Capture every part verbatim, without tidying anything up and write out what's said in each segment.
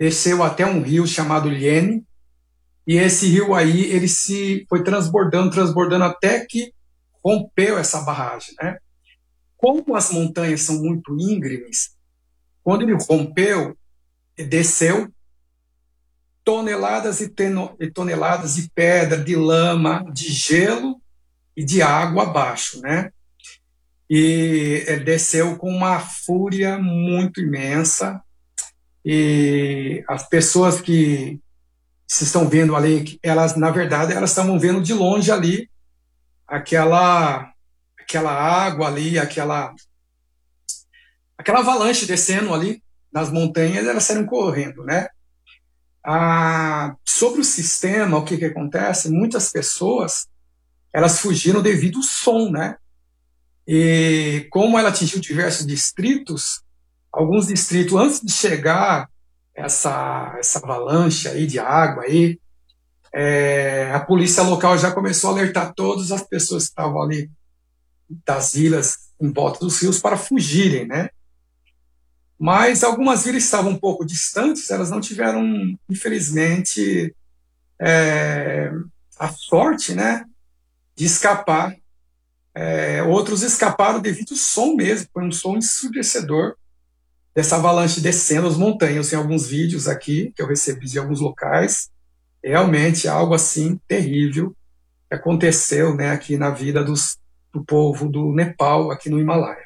desceu até um rio chamado Lhene, e esse rio aí, ele se foi transbordando, transbordando até que rompeu essa barragem, né? Como as montanhas são muito íngremes, quando ele rompeu, desceu toneladas e, teno, e toneladas de pedra, de lama, de gelo e de água abaixo, né? E ele desceu com uma fúria muito imensa, e as pessoas que se estão vendo ali, elas, na verdade, elas estavam vendo de longe ali aquela, aquela água ali, aquela, aquela avalanche descendo ali nas montanhas, elas saíram correndo, né? Ah, sobre o sistema, o que que acontece? Muitas pessoas, elas fugiram devido ao som, né? E como ela atingiu diversos distritos, alguns distritos, antes de chegar essa, essa avalanche aí de água aí, é, a polícia local já começou a alertar todas as pessoas que estavam ali das ilhas em volta dos rios para fugirem, né? Mas algumas ilhas estavam um pouco distantes, elas não tiveram, infelizmente, é, a sorte, né, de escapar. É, outros escaparam devido ao som mesmo, foi um som ensurdecedor dessa avalanche descendo as montanhas. Tem alguns vídeos aqui que eu recebi de alguns locais, realmente algo assim terrível que aconteceu, né, aqui na vida dos, do povo do Nepal, aqui no Himalaia.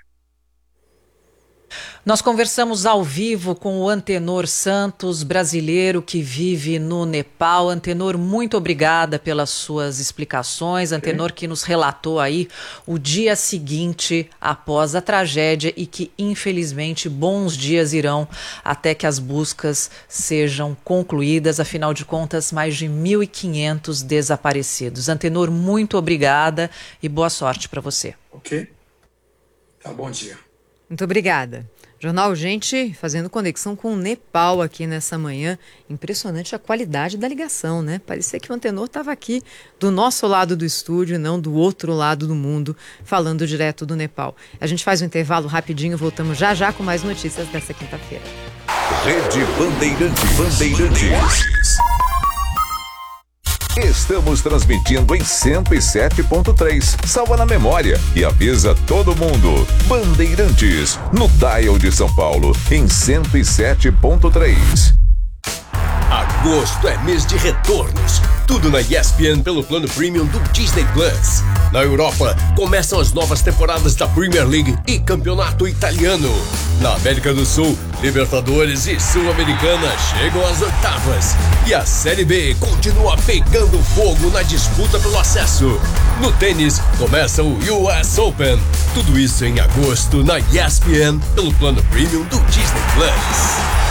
Nós conversamos ao vivo com o Antenor Santos, brasileiro que vive no Nepal. Antenor, muito obrigada pelas suas explicações. Antenor que nos relatou aí o dia seguinte após a tragédia e que, infelizmente, bons dias irão até que as buscas sejam concluídas. Afinal de contas, mais de mil e quinhentos desaparecidos. Antenor, muito obrigada e boa sorte para você. Ok. Tá, bom dia. Muito obrigada. Jornal Gente fazendo conexão com o Nepal aqui nessa manhã. Impressionante a qualidade da ligação, né? Parecia que o Antenor estava aqui do nosso lado do estúdio, não do outro lado do mundo, falando direto do Nepal. A gente faz um intervalo rapidinho, voltamos já já com mais notícias dessa quinta-feira. Rede Bandeirantes. Bandeirantes. Estamos transmitindo em cento e sete ponto três. Salva na memória e avisa todo mundo. Bandeirantes, no dial de São Paulo, em cento e sete ponto três. Agosto é mês de retornos. Tudo na E S P N pelo plano premium do Disney Plus. Na Europa, começam as novas temporadas da Premier League e Campeonato Italiano. Na América do Sul, Libertadores e Sul-Americana chegam às oitavas. E a Série B continua pegando fogo na disputa pelo acesso. No tênis, começa o U S Open. Tudo isso em agosto na E S P N pelo plano premium do Disney Plus.